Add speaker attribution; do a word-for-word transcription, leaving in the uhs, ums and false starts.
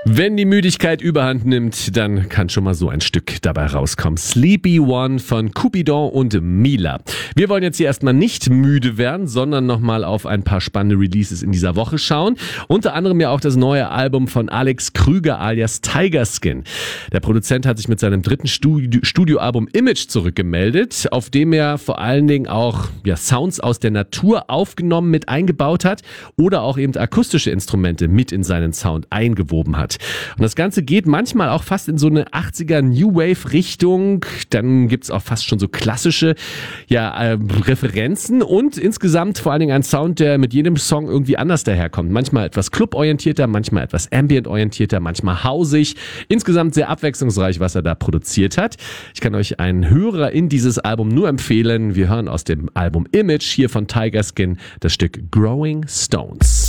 Speaker 1: Wenn die Müdigkeit überhand nimmt, dann kann schon mal so ein Stück dabei rauskommen. Sleepy One von Cupidon und Mila. Wir wollen jetzt hier erstmal nicht müde werden, sondern nochmal auf ein paar spannende Releases in dieser Woche schauen. Unter anderem ja auch das neue Album von Alex Krüger alias Tigerskin. Der Produzent hat sich mit seinem dritten Studio- Studioalbum Image zurückgemeldet, auf dem er vor allen Dingen auch ja, Sounds aus der Natur aufgenommen mit eingebaut hat oder auch eben akustische Instrumente mit in seinen Sound eingewoben hat. Und das Ganze geht manchmal auch fast in so eine achtziger New Wave Richtung. Dann gibt's auch fast schon so klassische ja, äh, Referenzen und insgesamt vor allen Dingen ein Sound, der mit jedem Song irgendwie anders daherkommt. Manchmal etwas cluborientierter, manchmal etwas ambient-orientierter, manchmal hausig. Insgesamt sehr abwechslungsreich, was er da produziert hat. Ich kann euch einen Hörer in dieses Album nur empfehlen. Wir hören aus dem Album Image hier von Tigerskin das Stück Growing Stones.